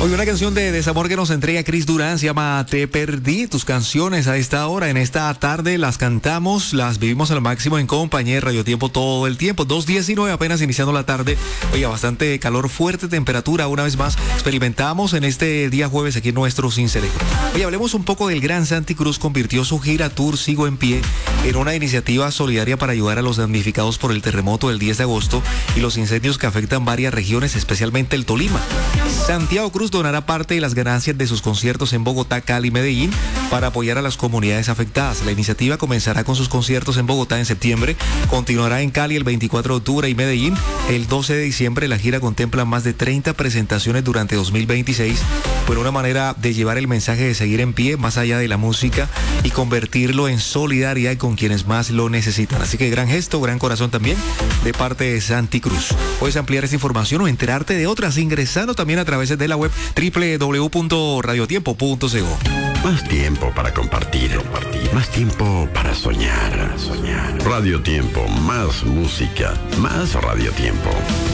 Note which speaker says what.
Speaker 1: Hoy una canción de desamor que nos entrega Chris Durán se llama Te Perdí. Tus canciones a esta hora, en esta tarde, las cantamos, las vivimos al máximo en compañía de Radio Tiempo todo el tiempo. 2:19 apenas iniciando la tarde. Oiga, bastante calor, fuerte temperatura. Una vez más experimentamos en este día jueves aquí en nuestro Sin Selecto. Oye, hablemos un poco del Gran Santi Cruz. Convirtió su gira Tour Sigo en Pie en una iniciativa solidaria para ayudar a los damnificados por el terremoto del 10 de agosto y los incendios que afectan varias regiones, especialmente el Tolima. Santiago Cruz donará parte de las ganancias de sus conciertos en Bogotá, Cali y Medellín para apoyar a las comunidades afectadas. La iniciativa comenzará con sus conciertos en Bogotá en septiembre, continuará en Cali el 24 de octubre y Medellín el 12 de diciembre. La gira contempla más de 30 presentaciones durante 2026, por una manera de llevar el mensaje de seguir en pie más allá de la música y convertirlo en solidaridad con quienes más lo necesitan. Así que gran gesto, gran corazón también de parte de Santi Cruz. Puedes ampliar esta información o enterarte de otras ingresando también a través de la web www.radiotiempo.co.
Speaker 2: Más tiempo para compartir. Más tiempo para soñar. Radio Tiempo, más música, más Radio Tiempo.